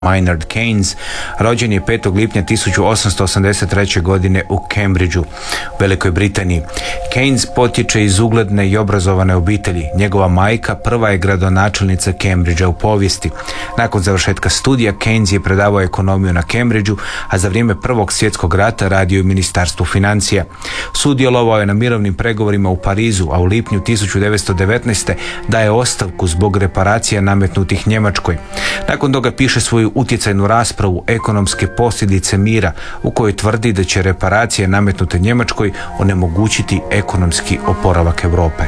Maynard Keynes rođen je 5. lipnja 1883. godine u Cambridgeu, Velikoj Britaniji. Keynes potječe iz ugledne i obrazovane obitelji. Njegova majka prva je gradonačelnica Cambridgea u povijesti. Nakon završetka studija Keynes je predavao ekonomiju na Cambridgeu, a za vrijeme Prvog svjetskog rata radio u Ministarstvu financija. Sudjelovao je na mirovnim pregovorima u Parizu, a u lipnju 1919. daje ostavku zbog reparacija nametnutih Njemačkoj. Nakon toga piše svoju utjecajnu raspravu Ekonomske posljedice mira, u kojoj tvrdi da će reparacije nametnute Njemačkoj onemogućiti ekonomski oporavak Europe.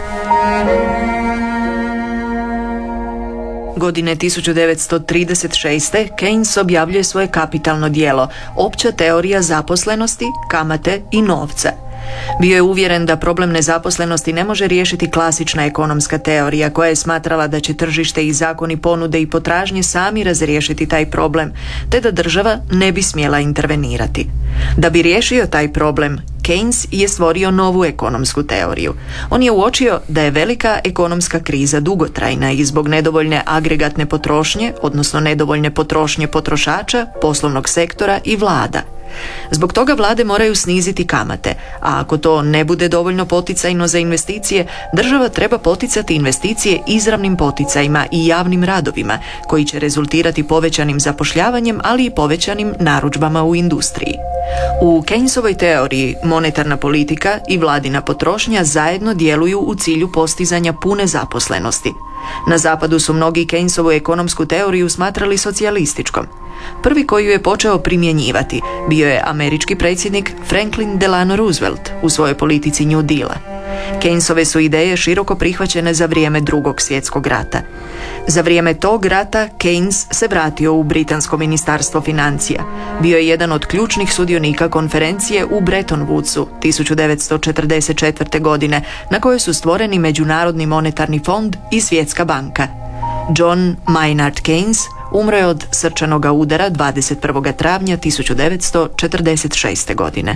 Godine 1936. Keynes objavljuje svoje kapitalno djelo Opća teorija zaposlenosti, kamate i novca. Bio je uvjeren da problem nezaposlenosti ne može riješiti klasična ekonomska teorija koja je smatrala da će tržište i zakoni ponude i potražnje sami razriješiti taj problem, te da država ne bi smjela intervenirati. Da bi riješio taj problem, Keynes je stvorio novu ekonomsku teoriju. On je uočio da je velika ekonomska kriza dugotrajna i zbog nedovoljne agregatne potrošnje, odnosno nedovoljne potrošnje potrošača, poslovnog sektora i vlada. Zbog toga vlade moraju sniziti kamate, a ako to ne bude dovoljno poticajno za investicije, država treba poticati investicije izravnim poticajima i javnim radovima, koji će rezultirati povećanim zapošljavanjem, ali i povećanim narudžbama u industriji. U Keynesovoj teoriji monetarna politika i vladina potrošnja zajedno djeluju u cilju postizanja pune zaposlenosti. Na zapadu su mnogi Keynesovu ekonomsku teoriju smatrali socijalističkom. Prvi koji ju je počeo primjenjivati bio je američki predsjednik Franklin Delano Roosevelt u svojoj politici New Deala. Keynesove su ideje široko prihvaćene za vrijeme Drugog svjetskog rata. Za vrijeme tog rata Keynes se vratio u britansko ministarstvo financija. Bio je jedan od ključnih sudionika konferencije u Bretton Woodsu 1944. godine, na kojoj su stvoreni Međunarodni monetarni fond i Svjetska banka. John Maynard Keynes umro je od srčanoga udara 21. travnja 1946. godine.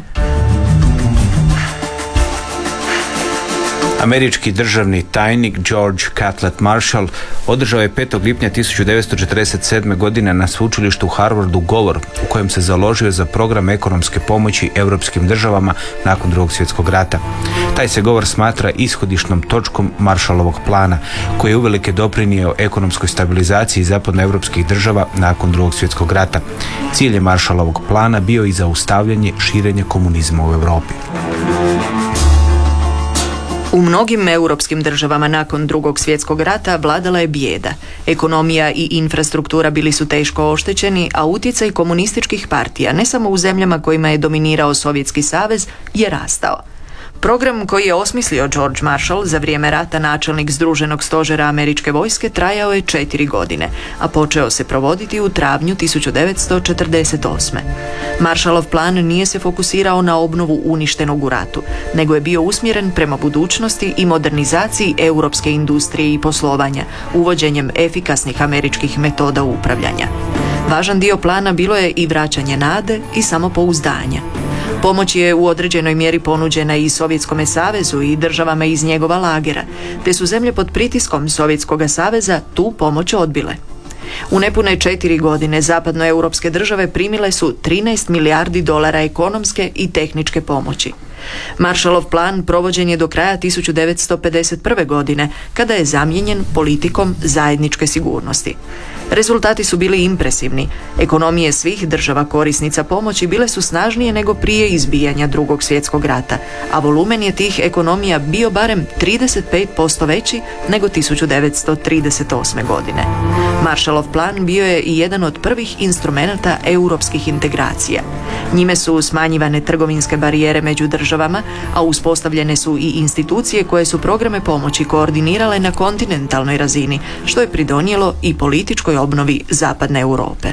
Američki državni tajnik George Catlett Marshall održao je 5. lipnja 1947. godine na sveučilištu u Harvardu govor u kojem se založio za program ekonomske pomoći europskim državama nakon Drugog svjetskog rata. Taj se govor smatra ishodišnom točkom Marshallovog plana, koji je uvelike doprinio ekonomskoj stabilizaciji zapadnoevropskih država nakon Drugog svjetskog rata. Cilj je Marshallovog plana bio i zaustavljanje širenja komunizma u Europi. U mnogim europskim državama nakon Drugog svjetskog rata vladala je bijeda. Ekonomija i infrastruktura bili su teško oštećeni, a utjecaj komunističkih partija, ne samo u zemljama kojima je dominirao Sovjetski savez, je rastao. Program koji je osmislio George Marshall, za vrijeme rata načelnik Združenog stožera američke vojske, trajao je 4 godine, a počeo se provoditi u travnju 1948. Marshallov plan nije se fokusirao na obnovu uništenog u ratu, nego je bio usmjeren prema budućnosti i modernizaciji europske industrije i poslovanja, uvođenjem efikasnih američkih metoda upravljanja. Važan dio plana bilo je i vraćanje nade i samopouzdanja. Pomoć je u određenoj mjeri ponuđena i Sovjetskome savezu i državama iz njegova lagera, te su zemlje pod pritiskom Sovjetskog saveza tu pomoć odbile. U nepune 4 godine zapadnoeuropske države primile su 13 milijardi dolara ekonomske i tehničke pomoći. Marshallov plan provođen je do kraja 1951. godine, kada je zamijenjen politikom zajedničke sigurnosti. Rezultati su bili impresivni. Ekonomije svih država korisnica pomoći bile su snažnije nego prije izbijanja Drugog svjetskog rata, a volumen je tih ekonomija bio barem 35% veći nego 1938. godine. Marshallov plan bio je i jedan od prvih instrumenata europskih integracija. Njime su smanjivane trgovinske barijere među državama, a uspostavljene su i institucije koje su programe pomoći koordinirale na kontinentalnoj razini, što je pridonijelo i političkoj obnovi zapadne Europe.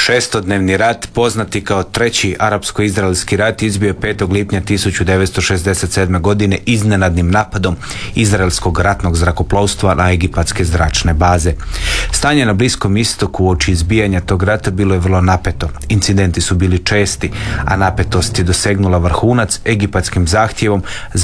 Šestodnevni rat, poznati kao Treći arapsko-izraelski rat, izbio je 5. lipnja 1967. godine iznenadnim napadom izraelskog ratnog zrakoplovstva na egipatske zračne baze. Stanje na Bliskom istoku uoči izbijanja tog rata bilo je vrlo napeto. Incidenti su bili česti, a napetost je dosegnula vrhunac egipatskim zahtjevom